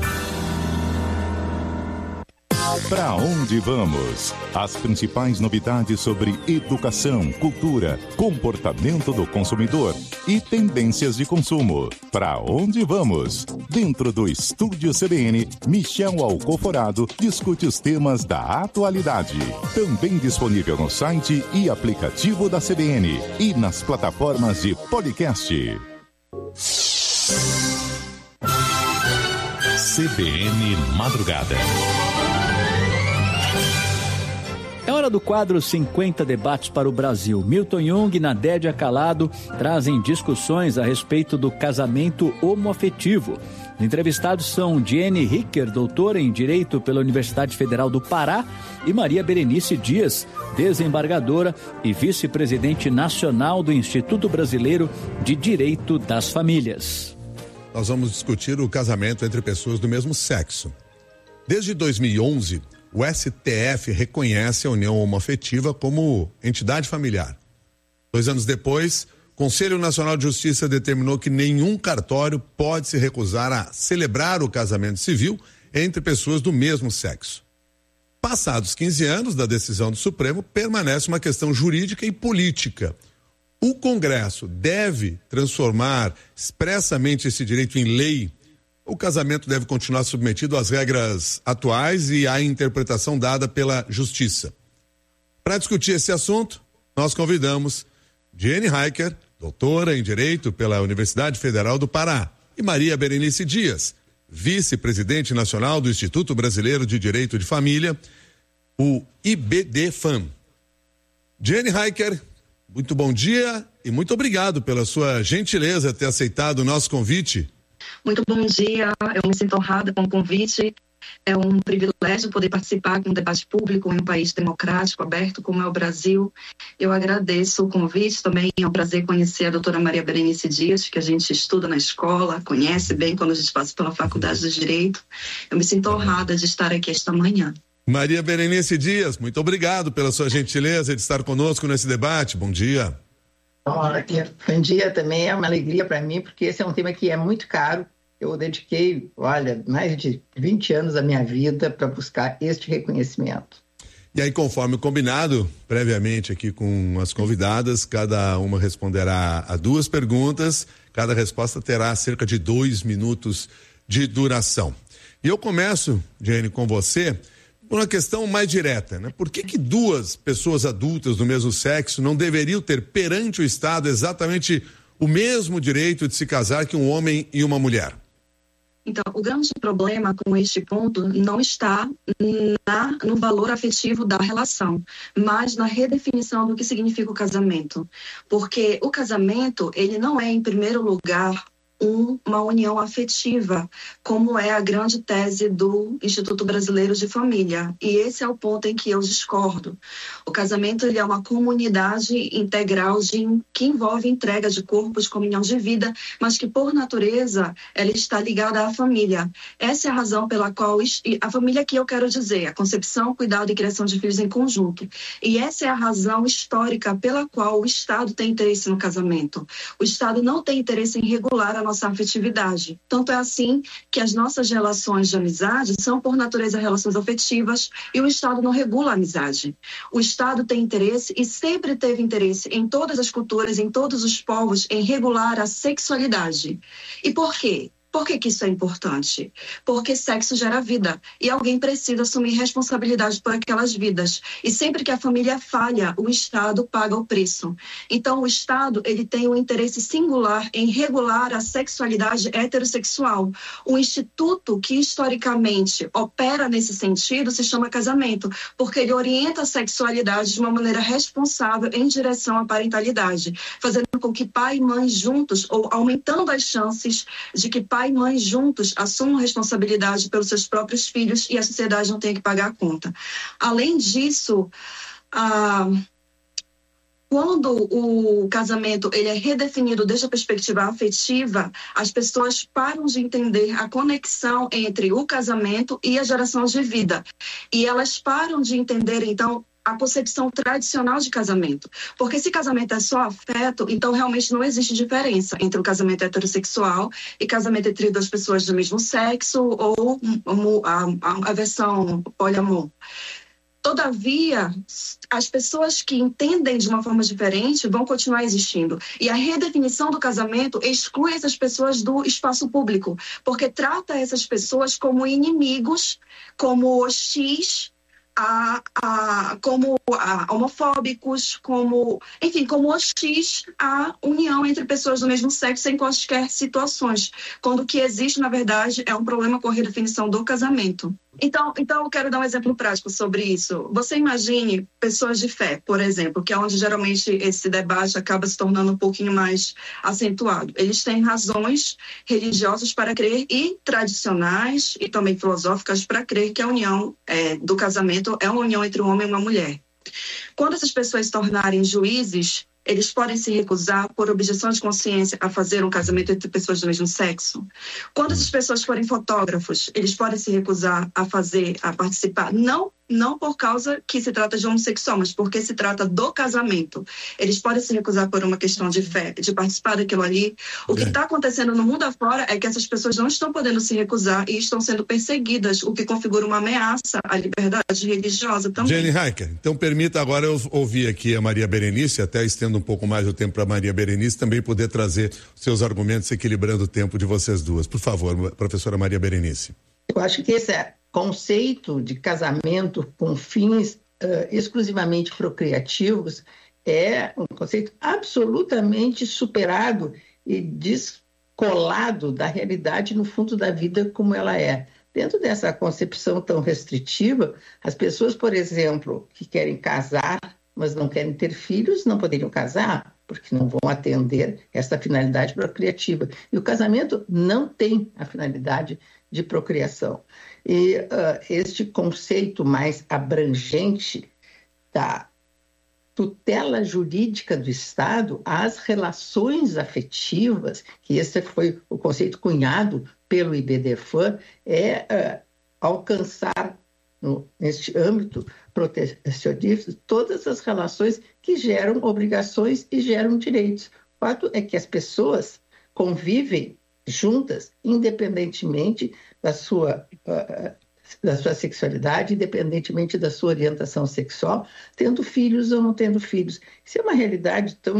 Pra onde vamos? As principais novidades sobre educação, cultura, comportamento do consumidor e tendências de consumo. Pra onde vamos? Dentro do Estúdio C B N, Michel Alcoforado discute os temas da atualidade. Também disponível no site e aplicativo da C B N e nas plataformas de podcast. C B N Madrugada. É hora do quadro cinquenta Debates para o Brasil. Milton Jung e Nadédia Calado trazem discussões a respeito do casamento homoafetivo. Os entrevistados são Jenny Hicker, doutora em Direito pela Universidade Federal do Pará, e Maria Berenice Dias, desembargadora e vice-presidente nacional do Instituto Brasileiro de Direito das Famílias. Nós vamos discutir o casamento entre pessoas do mesmo sexo. Desde dois mil e onze, o S T F reconhece a união homoafetiva como entidade familiar. Dois anos depois, o Conselho Nacional de Justiça determinou que nenhum cartório pode se recusar a celebrar o casamento civil entre pessoas do mesmo sexo. Passados quinze anos da decisão do Supremo, permanece uma questão jurídica e política. O Congresso deve transformar expressamente esse direito em lei. O casamento deve continuar submetido às regras atuais e à interpretação dada pela Justiça. Para discutir esse assunto, nós convidamos Jenny Hicker, doutora em Direito pela Universidade Federal do Pará, e Maria Berenice Dias, vice-presidente nacional do Instituto Brasileiro de Direito de Família, o I B D F A M. Jenny Hicker, muito bom dia e muito obrigado pela sua gentileza ter aceitado o nosso convite. Muito bom dia, eu me sinto honrada com o convite. É um privilégio poder participar de um debate público em um país democrático, aberto como é o Brasil. Eu agradeço o convite, também é um prazer conhecer a doutora Maria Berenice Dias, que a gente estuda na escola, conhece bem quando a gente passa pela Faculdade de Direito. Eu me sinto honrada de estar aqui esta manhã. Maria Berenice Dias, muito obrigado pela sua gentileza de estar conosco nesse debate. Bom dia. Bom dia também, é uma alegria para mim, porque esse é um tema que é muito caro. Eu dediquei, olha, mais de vinte anos da minha vida para buscar este reconhecimento. E aí, conforme combinado previamente aqui com as convidadas, cada uma responderá a duas perguntas, cada resposta terá cerca de dois minutos de duração. E eu começo, Jane, com você, por uma questão mais direta, né? Por que que duas pessoas adultas do mesmo sexo não deveriam ter perante o Estado exatamente o mesmo direito de se casar que um homem e uma mulher? Então, o grande problema com este ponto não está na, no valor afetivo da relação, mas na redefinição do que significa o casamento. Porque o casamento, ele não é, em primeiro lugar, um, uma união afetiva, como é a grande tese do Instituto Brasileiro de Família. E esse é o ponto em que eu discordo. O casamento, ele é uma comunidade integral de, que envolve entrega de corpos, comunhão de vida, mas que, por natureza, ela está ligada à família. Essa é a razão pela qual... A família que eu quero dizer, a concepção, cuidado e criação de filhos em conjunto. E essa é a razão histórica pela qual o Estado tem interesse no casamento. O Estado não tem interesse em regular a nossa afetividade. Tanto é assim que as nossas relações de amizade são, por natureza, relações afetivas, e o Estado não regula a amizade. O Estado tem interesse e sempre teve interesse em todas as culturas, em todos os povos, em regular a sexualidade. E por quê? Por que que isso é importante? Porque sexo gera vida e alguém precisa assumir responsabilidade por aquelas vidas. E sempre que a família falha, o Estado paga o preço. Então, o Estado, ele tem um interesse singular em regular a sexualidade heterossexual. O instituto que historicamente opera nesse sentido se chama casamento, porque ele orienta a sexualidade de uma maneira responsável em direção à parentalidade, fazendo com que pai e mãe juntos, ou aumentando as chances de que pai e mãe juntos assumam responsabilidade pelos seus próprios filhos e a sociedade não tenha que pagar a conta. Além disso, ah, quando o casamento ele é redefinido desde a perspectiva afetiva, as pessoas param de entender a conexão entre o casamento e a geração de vida. E elas param de entender, então, a concepção tradicional de casamento. Porque se casamento é só afeto, então realmente não existe diferença entre o casamento heterossexual e casamento entre duas pessoas do mesmo sexo ou a, a, a versão poliamor. Todavia, as pessoas que entendem de uma forma diferente vão continuar existindo. E a redefinição do casamento exclui essas pessoas do espaço público, porque trata essas pessoas como inimigos, como hostis, A, a, como a, homofóbicos, como, enfim, como hostis à união entre pessoas do mesmo sexo em quaisquer situações, quando o que existe, na verdade, é um problema com a redefinição do casamento. Então, então, eu quero dar um exemplo prático sobre isso. Você imagine pessoas de fé, por exemplo, que é onde geralmente esse debate acaba se tornando um pouquinho mais acentuado. Eles têm razões religiosas para crer e tradicionais e também filosóficas para crer que a união é, do casamento é uma união entre um homem e uma mulher. Quando essas pessoas se tornarem juízes, eles podem se recusar por objeção de consciência a fazer um casamento entre pessoas do mesmo sexo. Quando essas pessoas forem fotógrafos, eles podem se recusar a fazer, a participar, não não por causa que se trata de homossexual, mas porque se trata do casamento. Eles podem se recusar por uma questão de fé, de participar daquilo ali. O que está acontecendo no mundo afora é que essas pessoas não estão podendo se recusar e estão sendo perseguidas, o que configura uma ameaça à liberdade religiosa também. Jenny Heicker, então permita agora eu ouvir aqui a Maria Berenice, até estendo um pouco mais o tempo para a Maria Berenice também poder trazer seus argumentos equilibrando o tempo de vocês duas. Por favor, professora Maria Berenice. Eu acho que esse é conceito de casamento com fins uh, exclusivamente procriativos é um conceito absolutamente superado e descolado da realidade no fundo da vida como ela é. Dentro dessa concepção tão restritiva, as pessoas, por exemplo, que querem casar, mas não querem ter filhos, não poderiam casar, porque não vão atender essa finalidade procriativa. E o casamento não tem a finalidade de procriação. E uh, este conceito mais abrangente da tutela jurídica do Estado às relações afetivas, que esse foi o conceito cunhado pelo I B D F A M, é uh, alcançar, no, neste âmbito protecionista, todas as relações que geram obrigações e geram direitos. O fato é que as pessoas convivem juntas, independentemente da sua, uh, da sua sexualidade, independentemente da sua orientação sexual, tendo filhos ou não tendo filhos. Isso é uma realidade tão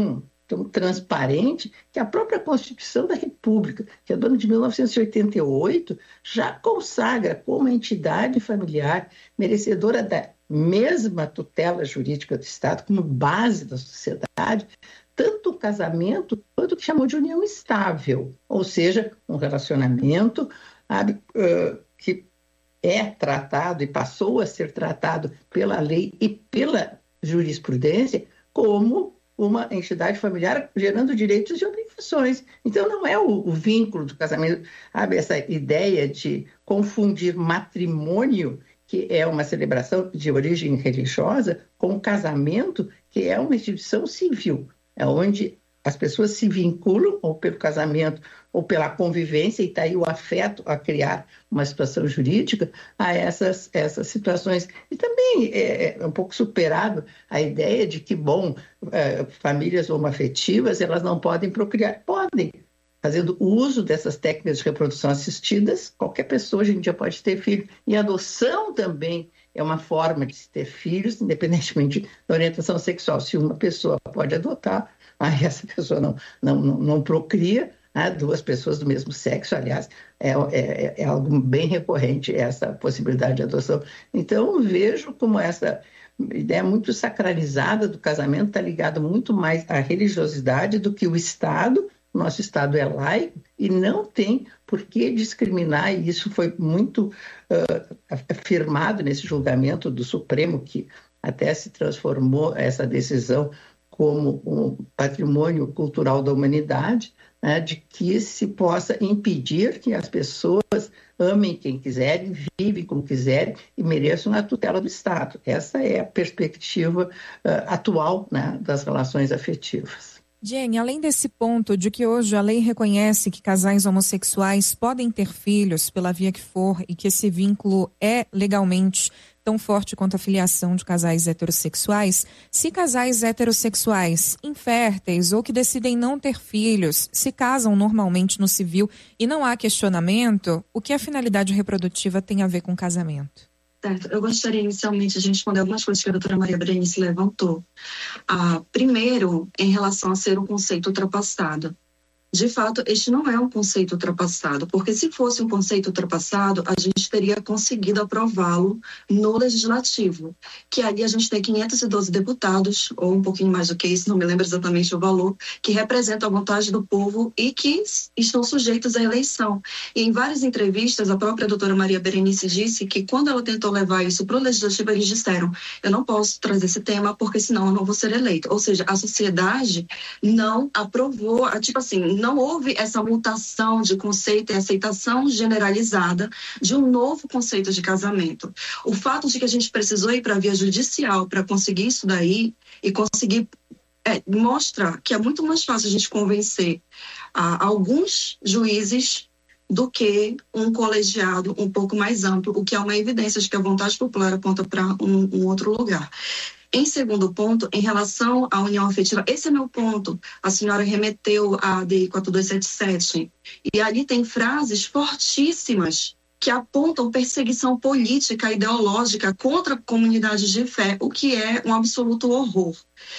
tão transparente, que a própria Constituição da República, que é do ano de mil novecentos e oitenta e oito, já consagra como entidade familiar merecedora da mesma tutela jurídica do Estado, como base da sociedade, tanto o casamento quanto o que chamou de união estável, ou seja, um relacionamento sabe, uh, que é tratado e passou a ser tratado pela lei e pela jurisprudência como uma entidade familiar gerando direitos e obrigações. Então, não é o, o vínculo do casamento, sabe, essa ideia de confundir matrimônio, que é uma celebração de origem religiosa, com o casamento, que é uma instituição civil, é onde as pessoas se vinculam ou pelo casamento ou pela convivência, e está aí o afeto a criar uma situação jurídica a essas, essas situações. E também é, é um pouco superado a ideia de que, bom, é, famílias homoafetivas, elas não podem procriar. Podem. Fazendo uso dessas técnicas de reprodução assistidas, qualquer pessoa hoje em dia pode ter filho. E a adoção também é uma forma de se ter filhos, independentemente da orientação sexual. Se uma pessoa pode adotar, aí essa pessoa não, não, não, não procria, né? Duas pessoas do mesmo sexo, aliás, é, é, é algo bem recorrente essa possibilidade de adoção. Então, vejo como essa ideia muito sacralizada do casamento está ligada muito mais à religiosidade do que o Estado. Nosso Estado é laico e não tem por que discriminar, e isso foi muito uh, afirmado nesse julgamento do Supremo, que até se transformou essa decisão como um patrimônio cultural da humanidade, né, de que se possa impedir que as pessoas amem quem quiserem, vivem como quiserem e mereçam a tutela do Estado. Essa é a perspectiva uh, atual, né, das relações afetivas. Jenny, além desse ponto de que hoje a lei reconhece que casais homossexuais podem ter filhos pela via que for e que esse vínculo é legalmente tão forte quanto a filiação de casais heterossexuais, se casais heterossexuais inférteis ou que decidem não ter filhos se casam normalmente no civil e não há questionamento, o que a finalidade reprodutiva tem a ver com casamento? Certo. Eu gostaria inicialmente de responder algumas coisas que a doutora Maria Berenice levantou. Ah, primeiro, em relação a ser um conceito ultrapassado. De fato, este não é um conceito ultrapassado, porque se fosse um conceito ultrapassado, a gente teria conseguido aprová-lo no Legislativo, que ali a gente tem quinhentos e doze deputados, ou um pouquinho mais do que isso, não me lembro exatamente o valor, que representam a vontade do povo e que estão sujeitos à eleição. E em várias entrevistas, a própria doutora Maria Berenice disse que quando ela tentou levar isso para o Legislativo, eles disseram, eu não posso trazer esse tema, porque senão eu não vou ser eleito. Ou seja, a sociedade não aprovou, tipo assim, não houve essa mutação de conceito e aceitação generalizada de um novo conceito de casamento. O fato de que a gente precisou ir para a via judicial para conseguir isso daí e conseguir é, mostra que é muito mais fácil a gente convencer ah, alguns juízes do que um colegiado um pouco mais amplo, o que é uma evidência de que a vontade popular aponta para um, um outro lugar. Em segundo ponto, em relação à união afetiva, esse é meu ponto. A senhora remeteu à A D I quatro dois sete sete e ali tem frases fortíssimas que apontam perseguição política, ideológica contra comunidades de fé, o que é um absoluto horror.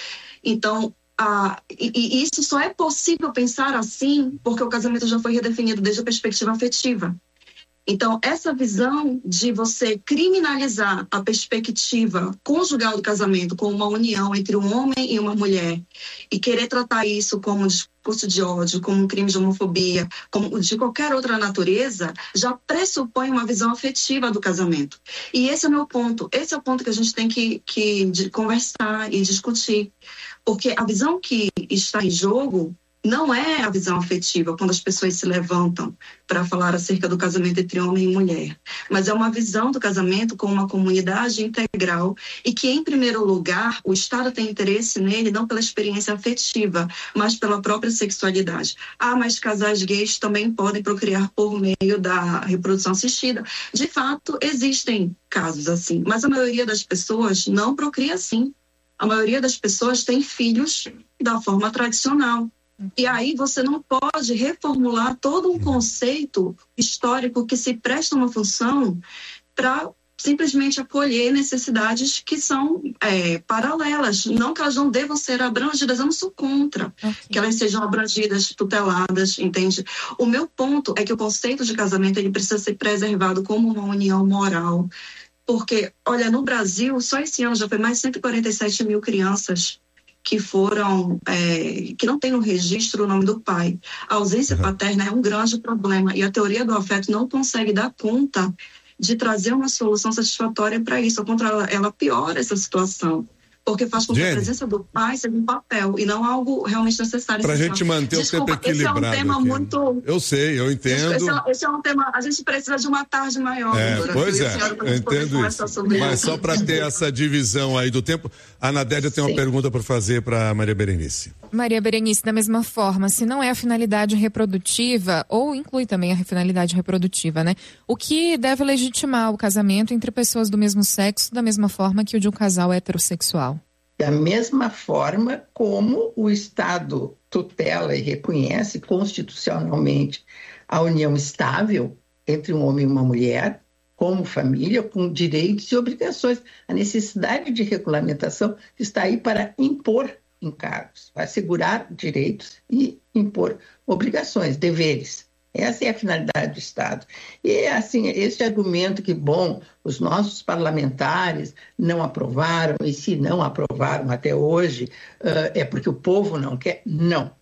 Então, ah, e, e isso só é possível pensar assim porque o casamento já foi redefinido desde a perspectiva afetiva. Então, essa visão de você criminalizar a perspectiva conjugal do casamento como uma união entre um homem e uma mulher e querer tratar isso como um discurso de ódio, como um crime de homofobia, como de qualquer outra natureza, já pressupõe uma visão afetiva do casamento. E esse é o meu ponto. Esse é o ponto que a gente tem que, que de, conversar e discutir. Porque a visão que está em jogo não é a visão afetiva quando as pessoas se levantam para falar acerca do casamento entre homem e mulher, mas é uma visão do casamento como uma comunidade integral e que, em primeiro lugar, o Estado tem interesse nele não pela experiência afetiva, mas pela própria sexualidade. Ah, mas casais gays também podem procriar por meio da reprodução assistida. De fato, existem casos assim, mas a maioria das pessoas não procria assim. A maioria das pessoas tem filhos da forma tradicional. E aí você não pode reformular todo um conceito histórico que se presta uma função para simplesmente acolher necessidades que são é, paralelas, não que elas não devam ser abrangidas, eu não sou contra okay. que elas sejam abrangidas, tuteladas, entende? O meu ponto é que o conceito de casamento ele precisa ser preservado como uma união moral, porque, olha, no Brasil, só esse ano já foi mais de cento e quarenta e sete mil crianças que foram, é, que não tem no registro o nome do pai. A ausência uhum. paterna é um grande problema e a teoria do afeto não consegue dar conta de trazer uma solução satisfatória para isso. Ao contrário, ela piora essa situação, porque faz com que a presença do pai seja um papel e não algo realmente necessário. Para a gente manter Desculpa, o tempo equilibrado. Esse é um tema aqui. muito... Eu sei, eu entendo. Esse é, esse é um tema... A gente precisa de uma tarde maior. É, pois é, eu entendo isso. Mas só para ter essa divisão aí do tempo, a Anadélia tem uma Sim. pergunta para fazer para Maria Berenice. Maria Berenice, da mesma forma, se não é a finalidade reprodutiva, ou inclui também a finalidade reprodutiva, né? O que deve legitimar o casamento entre pessoas do mesmo sexo da mesma forma que o de um casal heterossexual? Da mesma forma como o Estado tutela e reconhece constitucionalmente a união estável entre um homem e uma mulher, como família, com direitos e obrigações. A necessidade de regulamentação está aí para impor encargos, para assegurar direitos e impor obrigações, deveres. Essa é a finalidade do Estado. E, assim, esse argumento que, bom, os nossos parlamentares não aprovaram, e se não aprovaram até hoje, uh, é porque o povo não quer? Não.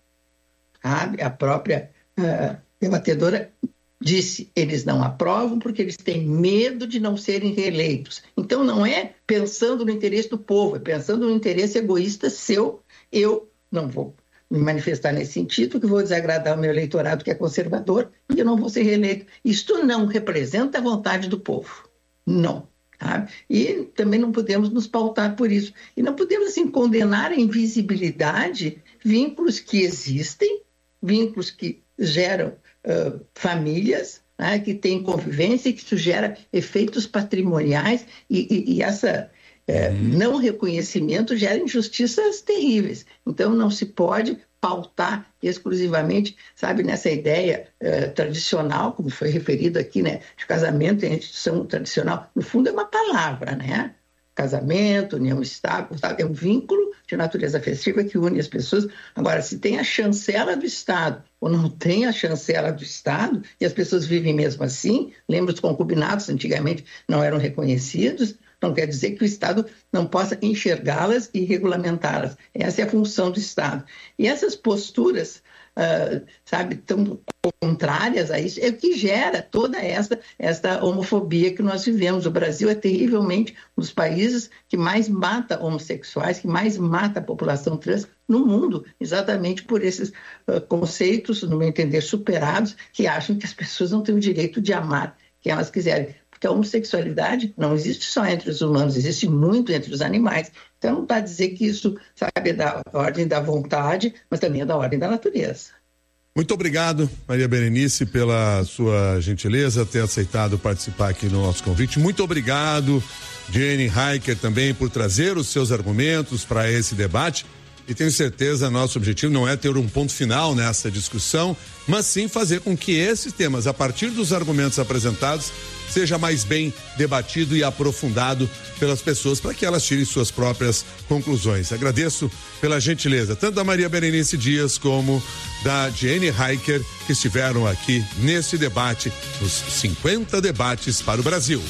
Sabe? A própria uh, debatedora disse, eles não aprovam porque eles têm medo de não serem reeleitos. Então, não é pensando no interesse do povo, é pensando no interesse egoísta seu, eu não vou me manifestar nesse sentido, que vou desagradar o meu eleitorado que é conservador e eu não vou ser reeleito. Isto não representa a vontade do povo. Não. Sabe? E também não podemos nos pautar por isso. E não podemos, assim, condenar a invisibilidade vínculos que existem, vínculos que geram uh, famílias, né, que têm convivência e que isso gera efeitos patrimoniais e, e, e essa... É, não reconhecimento gera injustiças terríveis. Então, não se pode pautar exclusivamente, sabe, nessa ideia é, tradicional, como foi referido aqui, né, de casamento em instituição tradicional. No fundo, é uma palavra, né? Casamento, união estável, é um vínculo de natureza afetiva que une as pessoas. Agora, se tem a chancela do Estado ou não tem a chancela do Estado, e as pessoas vivem mesmo assim, lembra os concubinatos, antigamente não eram reconhecidos, não quer dizer que o Estado não possa enxergá-las e regulamentá-las. Essa é a função do Estado. E essas posturas, uh, sabe, tão contrárias a isso, é o que gera toda essa, essa homofobia que nós vivemos. O Brasil é terrivelmente um dos países que mais mata homossexuais, que mais mata a população trans no mundo, exatamente por esses uh, conceitos, no meu entender, superados, que acham que as pessoas não têm o direito de amar quem elas quiserem. Porque a homossexualidade não existe só entre os humanos, existe muito entre os animais. Então, não está a dizer que isso, sabe, é da ordem da vontade, mas também é da ordem da natureza. Muito obrigado, Maria Berenice, pela sua gentileza, ter aceitado participar aqui no nosso convite. Muito obrigado, Jenny Heiker, também por trazer os seus argumentos para esse debate. E tenho certeza, nosso objetivo não é ter um ponto final nessa discussão, mas sim fazer com que esses temas, a partir dos argumentos apresentados, seja mais bem debatido e aprofundado pelas pessoas para que elas tirem suas próprias conclusões. Agradeço pela gentileza, tanto da Maria Berenice Dias como da Jenny Heiker, que estiveram aqui nesse debate, nos cinquenta debates para o Brasil.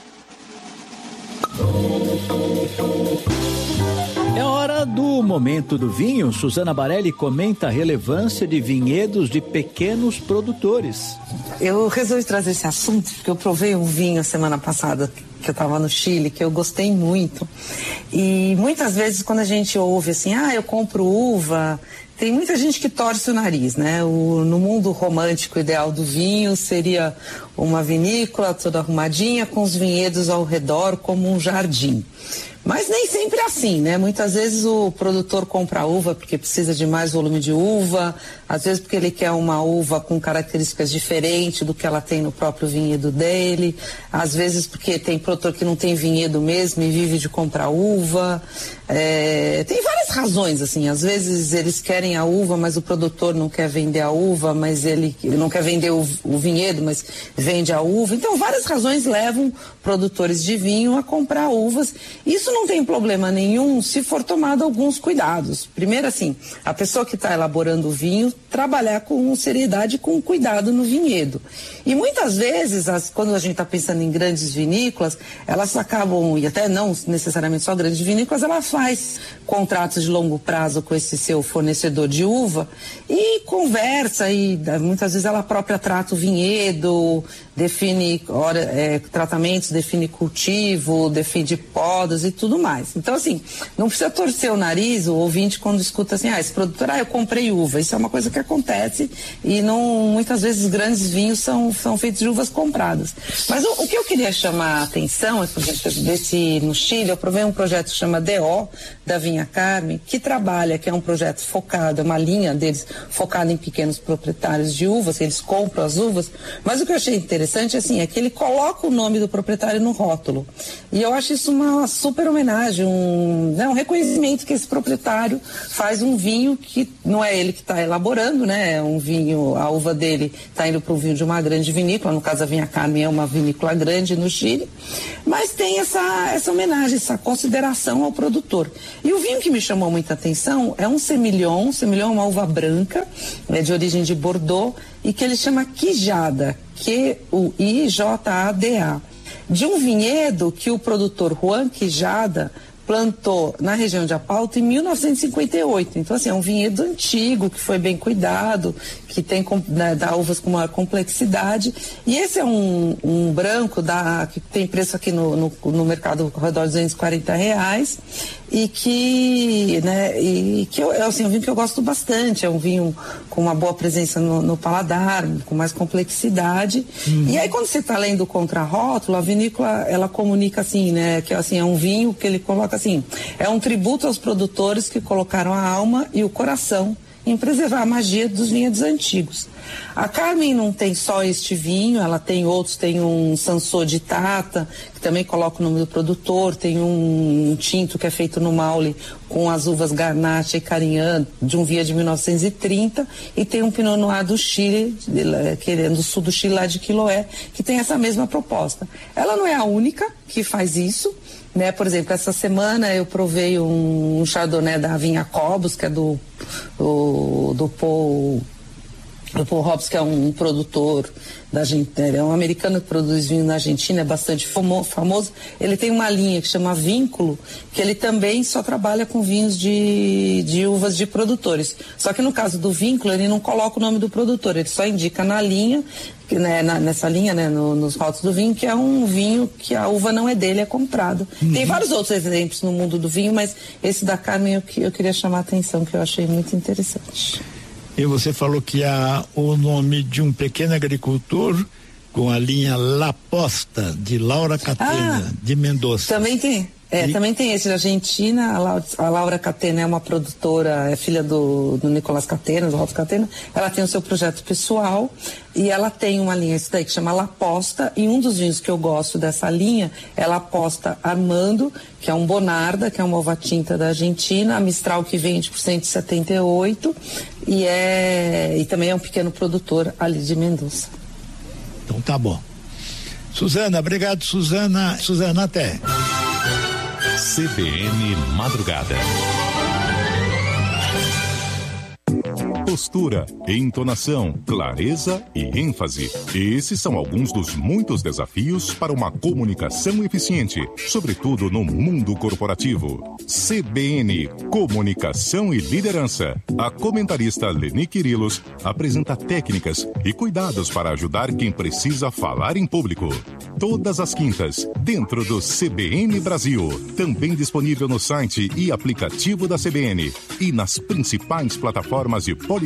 É hora do Momento do Vinho. Suzana Barelli comenta a relevância de vinhedos de pequenos produtores. Eu resolvi trazer esse assunto porque eu provei um vinho semana passada que eu estava no Chile, que eu gostei muito. E muitas vezes quando a gente ouve assim, ah, eu compro uva, tem muita gente que torce o nariz, né? O, no mundo romântico ideal do vinho seria uma vinícola toda arrumadinha com os vinhedos ao redor como um jardim. Mas nem sempre é assim, né? Muitas vezes o produtor compra uva porque precisa de mais volume de uva, às vezes porque ele quer uma uva com características diferentes do que ela tem no próprio vinhedo dele, às vezes porque tem produtor que não tem vinhedo mesmo e vive de comprar uva. É, tem várias razões, assim, às vezes eles querem a uva, mas o produtor não quer vender a uva, mas ele, ele não quer vender o, o vinhedo, mas vende a uva. Então, várias razões levam produtores de vinho a comprar uvas. Isso não tem problema nenhum se for tomado alguns cuidados. Primeiro, assim, a pessoa que está elaborando o vinho, trabalhar com seriedade e com cuidado no vinhedo. E muitas vezes, as, quando a gente está pensando em grandes vinícolas, elas acabam, e até não necessariamente só grandes vinícolas, ela faz contratos de longo prazo com esse seu fornecedor de uva e conversa, e muitas vezes ela própria trata o vinhedo, define hora, é, tratamentos, define cultivo, define podas e tudo mais. Então, assim, não precisa torcer o nariz, o ouvinte, quando escuta assim, ah, esse produtor, ah, eu comprei uva. Isso é uma coisa que acontece e não, muitas vezes grandes vinhos são, são feitos de uvas compradas. Mas o, o que eu queria chamar a atenção é que desse, no Chile, eu provei um projeto que chama D O, da Vinha Carmen, que trabalha, que é um projeto focado, é uma linha deles focada em pequenos proprietários de uvas, eles compram as uvas, mas o que eu achei interessante, assim, é que ele coloca o nome do proprietário no rótulo. E eu acho isso uma super homenagem, um, né, um reconhecimento que esse proprietário faz um vinho que não é ele que está elaborando, né? É um vinho, a uva dele está indo para um vinho de uma grande vinícola, no caso a Vinha Carmen é uma vinícola grande no Chile, mas tem essa, essa homenagem, essa consideração ao produtor. E o vinho que me chamou muita atenção é um Semillon, Semillon é uma uva branca, é de origem de Bordeaux, e que ele chama Quijada, Q U I J A D A, de um vinhedo que o produtor Juan Quijada plantou na região de Apalto em mil novecentos e cinquenta e oito. Então, assim, é um vinhedo antigo, que foi bem cuidado, que tem, né, dá uvas com maior complexidade. E esse é um, um branco da, que tem preço aqui no, no, no mercado ao redor de duzentos e quarenta reais. E que, né, e que eu, assim, é um vinho que eu gosto bastante, é um vinho com uma boa presença no, no paladar, com mais complexidade. Hum. E aí, quando você está lendo o contrarótulo, a vinícola, ela comunica assim, né, que assim, é um vinho que ele coloca assim, é um tributo aos produtores que colocaram a alma e o coração em preservar a magia dos vinhedos antigos. A Carmen não tem só este vinho, ela tem outros, tem um Sansô de Tata, que também coloca o nome do produtor, tem um, um tinto que é feito no Maule com as uvas Garnacha e Carignan, de um vinho de mil novecentos e trinta, e tem um Pinot Noir do Chile, que é do sul do Chile, lá de Quiloé, que tem essa mesma proposta. Ela não é a única que faz isso, né? Por exemplo, essa semana eu provei um, um Chardonnay da Vinha Cobos, que é do, do, do Paul... O Paul Hobbs, que é um, um produtor da Argentina, é um americano que produz vinho na Argentina, é bastante famo, famoso. Ele tem uma linha que chama Vínculo, que ele também só trabalha com vinhos de, de uvas de produtores. Só que no caso do Vínculo, ele não coloca o nome do produtor, ele só indica na linha, que, né, na, nessa linha, né, no, nos rótulos do vinho, que é um vinho que a uva não é dele, é comprado. Uhum. Tem vários outros exemplos no mundo do vinho, mas esse da Carmen eu, eu queria chamar a atenção, que eu achei muito interessante. E você falou que há o nome de um pequeno agricultor com a linha La Posta, de Laura Catena, ah, de Mendoza. Também tem. É, e... também tem esse da Argentina, a Laura, a Laura Catena é uma produtora, é filha do, do Nicolás Catena, do Robson Catena. Ela tem o seu projeto pessoal e ela tem uma linha, isso daí, que chama La Posta, e um dos vinhos que eu gosto dessa linha é La Posta Armando, que é um Bonarda, que é uma uva tinta da Argentina, a Mistral que vende por cento e setenta e oito, e, é, e também é um pequeno produtor ali de Mendoza. Então tá bom. Suzana, obrigado, Suzana. Suzana, até. C B N Madrugada. Postura, entonação, clareza e ênfase. Esses são alguns dos muitos desafios para uma comunicação eficiente, sobretudo no mundo corporativo. C B N Comunicação e Liderança. A comentarista Leni Quirilos apresenta técnicas e cuidados para ajudar quem precisa falar em público. Todas as quintas, dentro do C B N Brasil. Também disponível no site e aplicativo da C B N e nas principais plataformas de podcasts.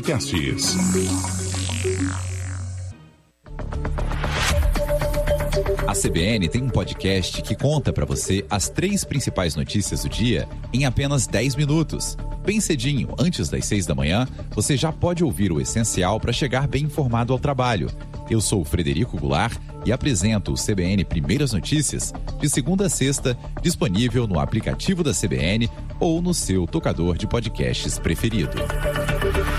A C B N tem um podcast que conta para você as três principais notícias do dia em apenas dez minutos. Bem cedinho, antes das seis da manhã, você já pode ouvir o essencial para chegar bem informado ao trabalho. Eu sou o Frederico Goulart e apresento o C B N Primeiras Notícias de segunda a sexta, disponível no aplicativo da C B N ou no seu tocador de podcasts preferido.